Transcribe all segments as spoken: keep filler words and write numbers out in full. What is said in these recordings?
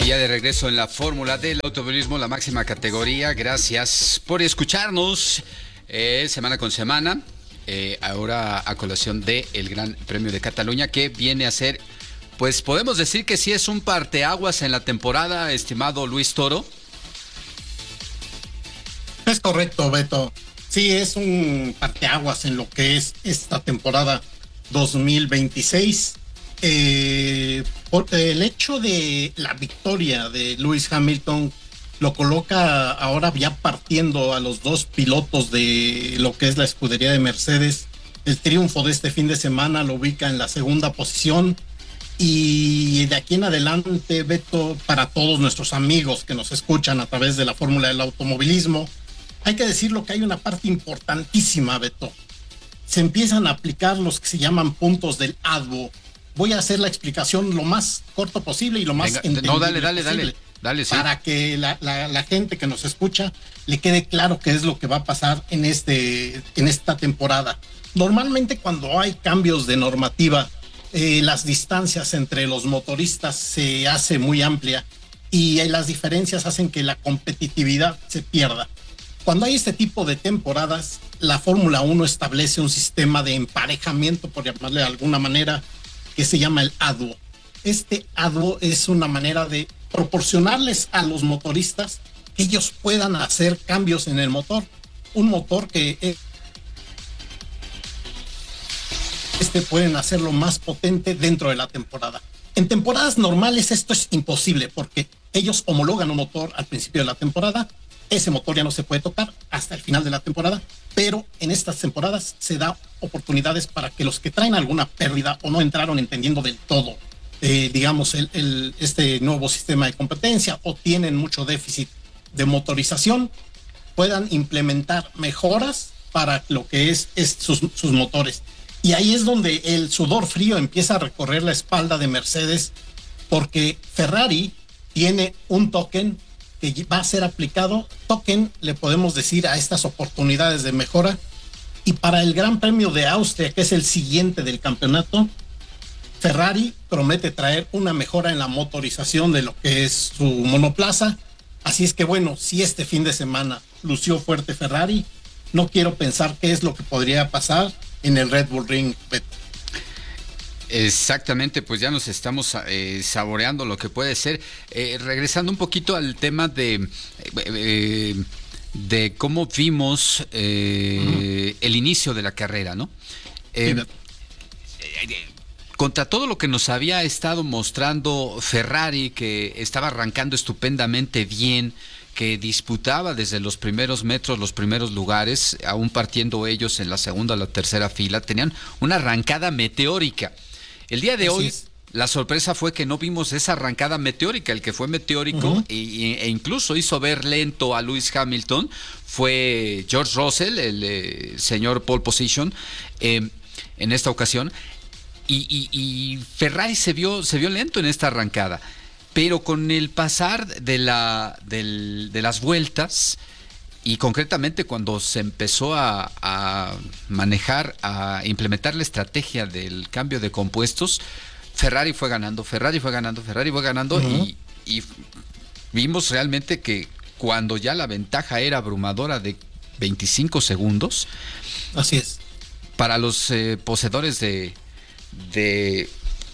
Y ya de regreso en la fórmula del automovilismo, la máxima categoría. Gracias por escucharnos eh, semana con semana. Eh, ahora a colación del Gran Premio de Cataluña, que viene a ser, pues podemos decir que sí es un parteaguas en la temporada, estimado Luis Toro. Es correcto, Beto. Sí, es un parteaguas en lo que es esta temporada dos mil veintiséis. Eh, por el hecho de la victoria de Lewis Hamilton lo coloca ahora ya partiendo a los dos pilotos de lo que es la escudería de Mercedes. El triunfo de este fin de semana lo ubica en la segunda posición, y de aquí en adelante, Beto, para todos nuestros amigos que nos escuchan a través de la fórmula del automovilismo, hay que decirlo que hay una parte importantísima, Beto. Se empiezan a aplicar los que se llaman puntos del A D V O. Voy a hacer la explicación lo más corto posible y lo más Venga, entendible no, dale, dale, posible, dale, dale, sí. para que la, la, la gente que nos escucha le quede claro qué es lo que va a pasar en, este, en esta temporada. Normalmente cuando hay cambios de normativa, eh, las distancias entre los motoristas se hace muy amplia y las diferencias hacen que la competitividad se pierda. Cuando hay este tipo de temporadas, la Fórmula uno establece un sistema de emparejamiento, por llamarle de alguna manera, que se llama el A D V O. Este A D V O es una manera de proporcionarles a los motoristas que ellos puedan hacer cambios en el motor. Un motor que este pueden hacerlo más potente dentro de la temporada. En temporadas normales esto es imposible porque ellos homologan un motor al principio de la temporada. Ese motor ya no se puede tocar hasta el final de la temporada, pero en estas temporadas se da oportunidades para que los que traen alguna pérdida o no entraron entendiendo del todo, eh, digamos, el, el, este nuevo sistema de competencia o tienen mucho déficit de motorización, puedan implementar mejoras para lo que es, es sus, sus motores. Y ahí es donde el sudor frío empieza a recorrer la espalda de Mercedes, porque Ferrari tiene un token que va a ser aplicado. Token le podemos decir a estas oportunidades de mejora, y para el Gran Premio de Austria, que es el siguiente del campeonato, Ferrari promete traer una mejora en la motorización de lo que es su monoplaza. Así es que bueno, si este fin de semana lució fuerte Ferrari, no quiero pensar qué es lo que podría pasar en el Red Bull Ring, Beto. Exactamente, pues ya nos estamos eh, saboreando lo que puede ser. Eh, regresando un poquito al tema de, eh, de cómo vimos eh, uh-huh. el inicio de la carrera, ¿no? Eh, sí, eh, contra todo lo que nos había estado mostrando Ferrari, que estaba arrancando estupendamente bien, que disputaba desde los primeros metros, los primeros lugares, aún partiendo ellos en la segunda o la tercera fila, tenían una arrancada meteórica. El día de Así hoy, es. la sorpresa fue que no vimos esa arrancada meteórica. El que fue meteórico uh-huh. y, e incluso hizo ver lento a Lewis Hamilton fue George Russell, el eh, señor pole position, eh, en esta ocasión. Y, y, y Ferrari se vio, se vio lento en esta arrancada. Pero con el pasar de, la, del, de las vueltas, y concretamente cuando se empezó a, a manejar, a implementar la estrategia del cambio de compuestos, Ferrari fue ganando, Ferrari fue ganando, Ferrari fue ganando, uh-huh. y, y vimos realmente que cuando ya la ventaja era abrumadora de veinticinco segundos, así es, para los eh, poseedores de, de,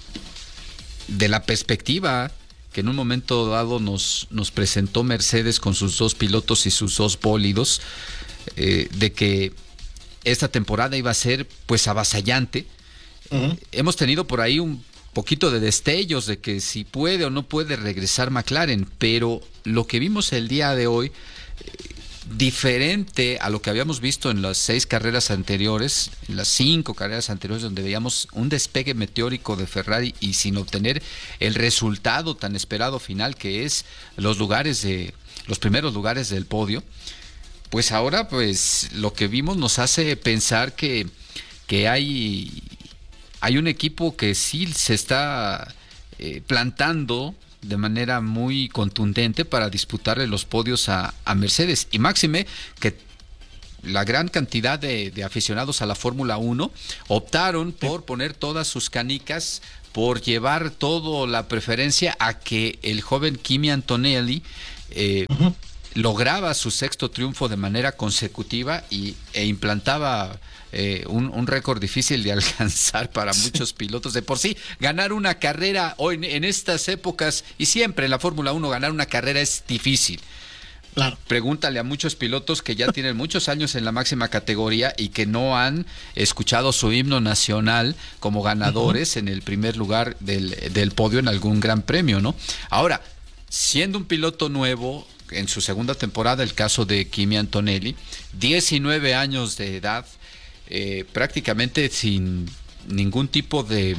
de la perspectiva que en un momento dado nos, nos presentó Mercedes con sus dos pilotos y sus dos bólidos, eh, de que esta temporada iba a ser pues avasallante. Uh-huh. Hemos tenido por ahí un poquito de destellos de que si puede o no puede regresar McLaren, pero lo que vimos el día de hoy, eh, diferente a lo que habíamos visto en las seis carreras anteriores, en las cinco carreras anteriores, donde veíamos un despegue meteórico de Ferrari y sin obtener el resultado tan esperado final, que es los lugares de los primeros lugares del podio. Pues ahora, pues lo que vimos nos hace pensar que, que hay, hay un equipo que sí se está eh, plantando de manera muy contundente para disputarle los podios a, a Mercedes. Y máxime que la gran cantidad de, de aficionados a la Fórmula uno optaron por poner todas sus canicas por llevar toda la preferencia a que el joven Kimi Antonelli eh, uh-huh. lograba su sexto triunfo de manera consecutiva y, e implantaba eh, un, un récord difícil de alcanzar para muchos pilotos. De por sí, ganar una carrera hoy en, en estas épocas y siempre en la Fórmula uno ganar una carrera es difícil. Claro. Pregúntale a muchos pilotos que ya tienen muchos años en la máxima categoría y que no han escuchado su himno nacional como ganadores uh-huh. en el primer lugar del, del podio en algún gran premio, ¿no? Ahora, siendo un piloto nuevo, en su segunda temporada, el caso de Kimi Antonelli, diecinueve años de edad, eh, prácticamente sin ningún tipo de...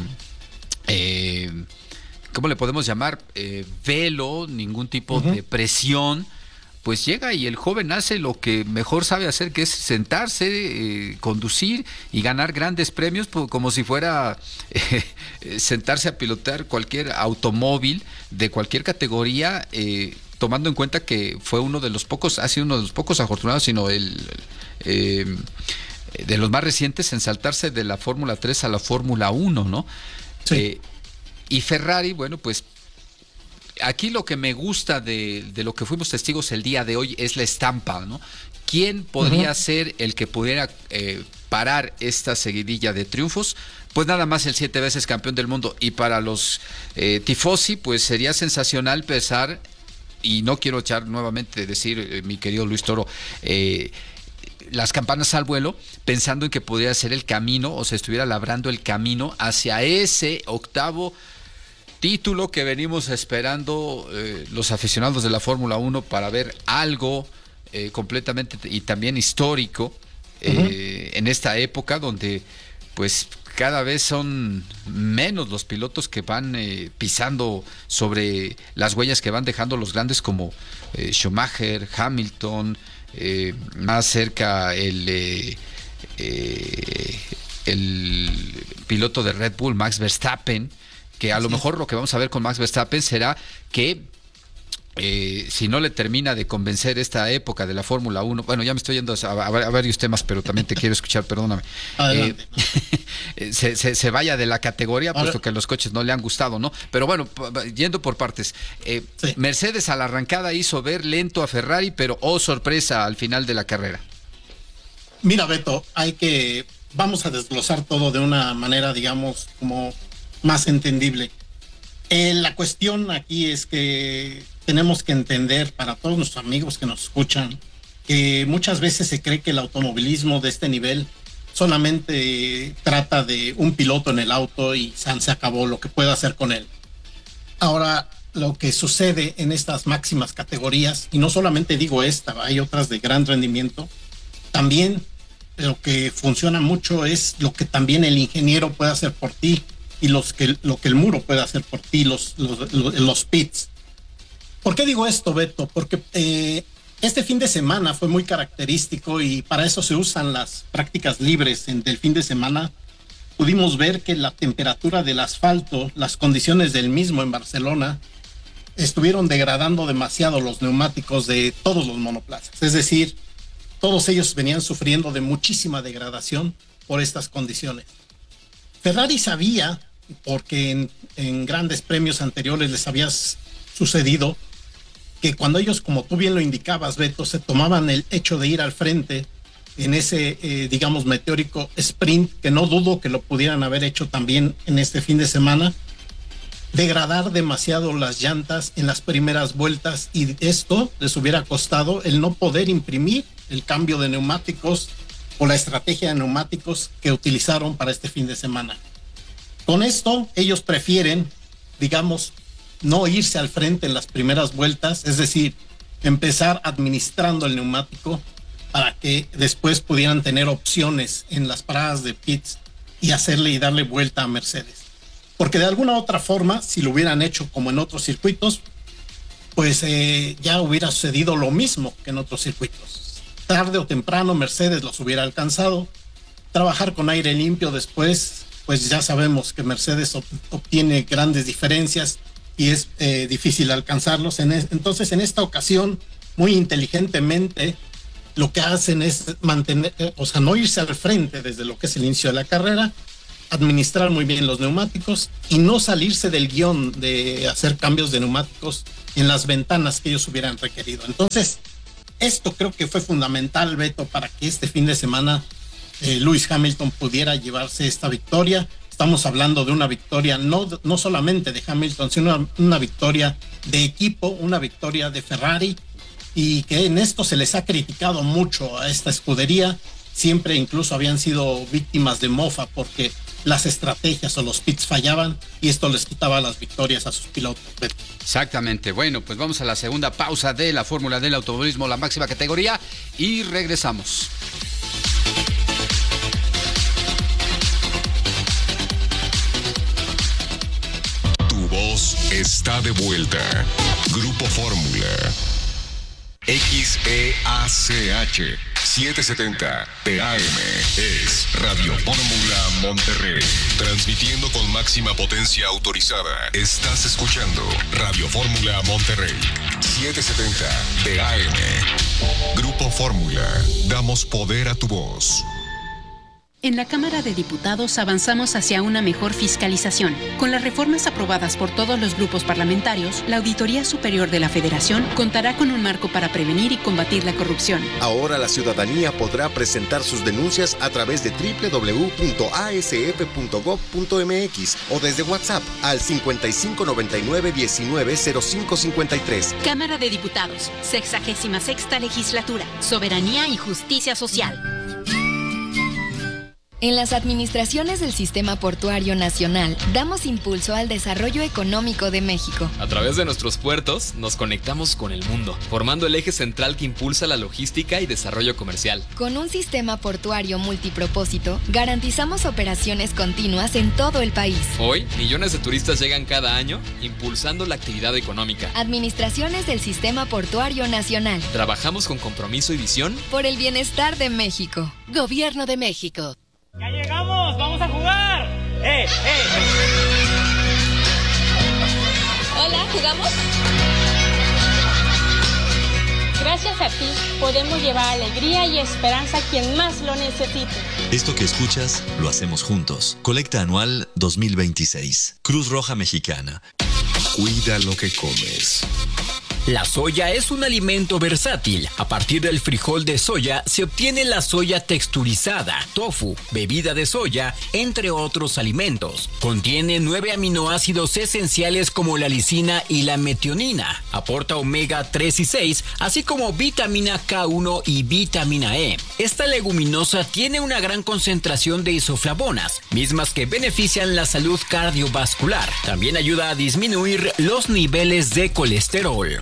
Eh, ¿cómo le podemos llamar? Eh, velo, ningún tipo uh-huh. de presión. Pues llega y el joven hace lo que mejor sabe hacer, que es sentarse, eh, conducir y ganar grandes premios, pues, como si fuera eh, sentarse a pilotar cualquier automóvil de cualquier categoría, eh, tomando en cuenta que fue uno de los pocos, ha sido uno de los pocos afortunados, sino el eh, de los más recientes en saltarse de la Fórmula tres a la Fórmula uno, ¿no? Sí. Eh, y Ferrari, bueno, pues aquí lo que me gusta de, de lo que fuimos testigos el día de hoy es la estampa, ¿no? ¿Quién podría uh-huh. ser el que pudiera eh, parar esta seguidilla de triunfos? Pues nada más el siete veces campeón del mundo. Y para los eh, tifosi, pues sería sensacional pensar, y no quiero echar nuevamente, decir, eh, mi querido Luis Toro, eh, las campanas al vuelo, pensando en que podría ser el camino, o se estuviera labrando el camino hacia ese octavo título que venimos esperando eh, los aficionados de la Fórmula uno para ver algo eh, completamente y también histórico eh, uh-huh. en esta época donde pues cada vez son menos los pilotos que van eh, pisando sobre las huellas que van dejando los grandes como eh, Schumacher, Hamilton, eh, más cerca el eh, eh, el piloto de Red Bull, Max Verstappen, que a lo sí. mejor lo que vamos a ver con Max Verstappen será que eh, si no le termina de convencer esta época de la Fórmula uno, bueno, ya me estoy yendo a, a, a varios temas, pero también te quiero escuchar, perdóname, eh, se, se, se vaya de la categoría, Ahora, puesto que los coches no le han gustado, ¿no? Pero bueno, yendo por partes, eh, sí. Mercedes a la arrancada hizo ver lento a Ferrari, pero oh sorpresa al final de la carrera. Mira, Beto, hay que, vamos a desglosar todo de una manera, digamos, como más entendible. Eh, la cuestión aquí es que tenemos que entender, para todos nuestros amigos que nos escuchan, que muchas veces se cree que el automovilismo de este nivel solamente trata de un piloto en el auto y se acabó lo que puede hacer con él. Ahora, lo que sucede en estas máximas categorías, y no solamente digo esta, hay otras de gran rendimiento, también lo que funciona mucho es lo que también el ingeniero puede hacer por ti, y los que, lo que el muro puede hacer por ti, los, los, los, los pits. ¿Por qué digo esto, Beto? Porque eh, este fin de semana fue muy característico y para eso se usan las prácticas libres en, del fin de semana. Pudimos ver que la temperatura del asfalto, las condiciones del mismo en Barcelona, estuvieron degradando demasiado los neumáticos de todos los monoplazas. Es decir, todos ellos venían sufriendo de muchísima degradación por estas condiciones. Ferrari sabía, porque en, en grandes premios anteriores les había sucedido, que cuando ellos, como tú bien lo indicabas, Beto, se tomaban el hecho de ir al frente en ese, eh, digamos, meteórico sprint, que no dudo que lo pudieran haber hecho también en este fin de semana, degradar demasiado las llantas en las primeras vueltas, y esto les hubiera costado el no poder imprimir el cambio de neumáticos o la estrategia de neumáticos que utilizaron para este fin de semana. Con esto, ellos prefieren, digamos, no irse al frente en las primeras vueltas, es decir, empezar administrando el neumático para que después pudieran tener opciones en las paradas de pits y hacerle y darle vuelta a Mercedes. Porque de alguna otra forma, si lo hubieran hecho como en otros circuitos, pues eh, ya hubiera sucedido lo mismo que en otros circuitos. Tarde o temprano Mercedes los hubiera alcanzado. Trabajar con aire limpio después, pues ya sabemos que Mercedes obtiene grandes diferencias y es eh, difícil alcanzarlos. Entonces, en esta ocasión, muy inteligentemente, lo que hacen es mantener, o sea, no irse al frente desde lo que es el inicio de la carrera, administrar muy bien los neumáticos y no salirse del guión de hacer cambios de neumáticos en las ventanas que ellos hubieran requerido. Entonces, esto creo que fue fundamental, Beto, para que este fin de semana eh, Lewis Hamilton pudiera llevarse esta victoria. Estamos hablando de una victoria no, no solamente de Hamilton, sino una, una victoria de equipo, una victoria de Ferrari, y que en esto se les ha criticado mucho a esta escudería. Siempre incluso habían sido víctimas de mofa porque las estrategias o los pits fallaban y esto les quitaba las victorias a sus pilotos. Exactamente. Bueno, pues vamos a la segunda pausa de la Fórmula del Automovilismo, la máxima categoría, y regresamos. Tu voz está de vuelta. Grupo Fórmula. X E A C H setecientos setenta P A M es Radio Fórmula Monterrey, transmitiendo con máxima potencia autorizada. Estás escuchando Radio Fórmula Monterrey, setecientos setenta P A M. Grupo Fórmula, damos poder a tu voz. En la Cámara de Diputados avanzamos hacia una mejor fiscalización. Con las reformas aprobadas por todos los grupos parlamentarios, la Auditoría Superior de la Federación contará con un marco para prevenir y combatir la corrupción. Ahora la ciudadanía podrá presentar sus denuncias a través de doble u doble u doble u punto a s f punto gob punto m x o desde WhatsApp al cincuenta y cinco noventa y nueve diecinueve cero cinco cincuenta y tres. Cámara de Diputados, sexagésima sexta legislatura, soberanía y justicia social. En las administraciones del Sistema Portuario Nacional, damos impulso al desarrollo económico de México. A través de nuestros puertos, nos conectamos con el mundo, formando el eje central que impulsa la logística y desarrollo comercial. Con un sistema portuario multipropósito, garantizamos operaciones continuas en todo el país. Hoy, millones de turistas llegan cada año, impulsando la actividad económica. Administraciones del Sistema Portuario Nacional. Trabajamos con compromiso y visión por el bienestar de México. Gobierno de México. ¡Ya llegamos! ¡Vamos a jugar! ¡Eh, eh! Hola, ¿jugamos? Gracias a ti podemos llevar alegría y esperanza a quien más lo necesite. Esto que escuchas lo hacemos juntos. Colecta anual dos mil veintiséis. Cruz Roja Mexicana. Cuida lo que comes. La soya es un alimento versátil. A partir del frijol de soya se obtiene la soya texturizada, tofu, bebida de soya, entre otros alimentos. Contiene nueve aminoácidos esenciales como la lisina y la metionina. Aporta omega tres y seis, así como vitamina K uno y vitamina E. Esta leguminosa tiene una gran concentración de isoflavonas, mismas que benefician la salud cardiovascular. También ayuda a disminuir los niveles de colesterol.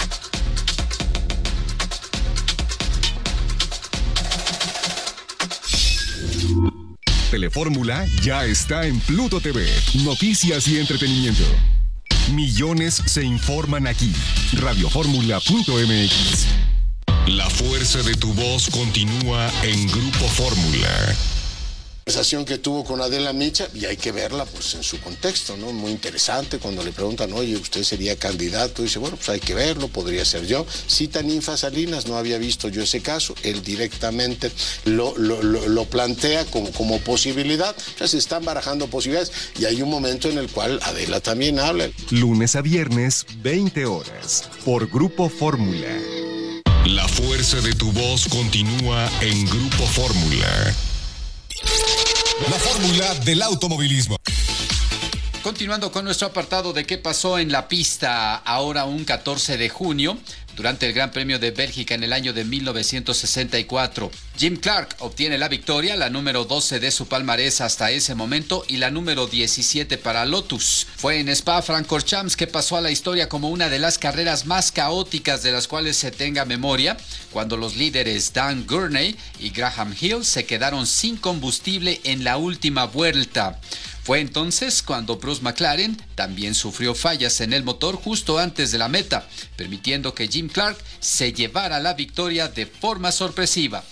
Telefórmula ya está en Pluto T V. Noticias y entretenimiento. Millones se informan aquí. Radiofórmula punto m x. La fuerza de tu voz continúa en Grupo Fórmula. La conversación que tuvo con Adela Micha, y hay que verla pues en su contexto, ¿no? Muy interesante. Cuando le preguntan, oye, ¿usted sería candidato? Dice, bueno, pues hay que verlo, podría ser yo. Cita Ninfa Salinas, no había visto yo ese caso, él directamente lo, lo, lo, lo plantea como, como posibilidad. O sea, se están barajando posibilidades y hay un momento en el cual Adela también habla. Lunes a viernes, veinte horas, por Grupo Fórmula. La fuerza de tu voz continúa en Grupo Fórmula. La fórmula del automovilismo. Continuando con nuestro apartado de qué pasó en la pista ahora un catorce de junio, durante el Gran Premio de Bélgica en el año de mil novecientos sesenta y cuatro. Jim Clark obtiene la victoria, la número doce de su palmarés hasta ese momento y la número diecisiete para Lotus. Fue en Spa-Francorchamps que pasó a la historia como una de las carreras más caóticas de las cuales se tenga memoria, cuando los líderes Dan Gurney y Graham Hill se quedaron sin combustible en la última vuelta. Fue entonces cuando Bruce McLaren también sufrió fallas en el motor justo antes de la meta, permitiendo que Jim Clark se llevara la victoria de forma sorpresiva.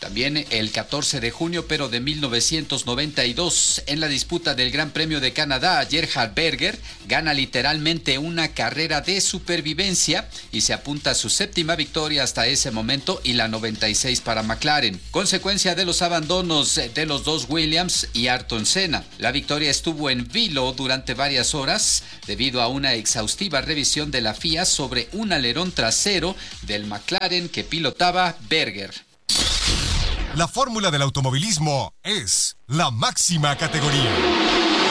También el catorce de junio, pero de mil novecientos noventa y dos, en la disputa del Gran Premio de Canadá, Gerhard Berger gana literalmente una carrera de supervivencia y se apunta a su séptima victoria hasta ese momento y la noventa y seis para McLaren. Consecuencia de los abandonos de los dos Williams y Ayrton Senna. La victoria estuvo en vilo durante varias horas debido a una exhaustiva revisión de la F I A sobre un alerón trasero del McLaren que pilotaba Berger. La fórmula del automovilismo es la máxima categoría.